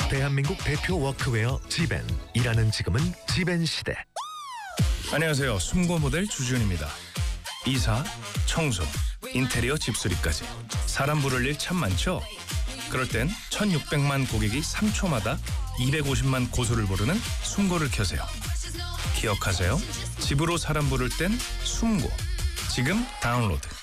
대한민국 대표 워크웨어 지벤. 일하는 지금은 지벤 시대. 안녕하세요. 숨고 모델 주준입니다. 이사, 청소, 인테리어 집수리까지 사람 부를 일 참 많죠? 그럴 땐 1600만 고객이 3초마다 250만 고소를 부르는 숨고를 켜세요. 기억하세요. 집으로 사람 부를 땐 숨고. 지금 다운로드.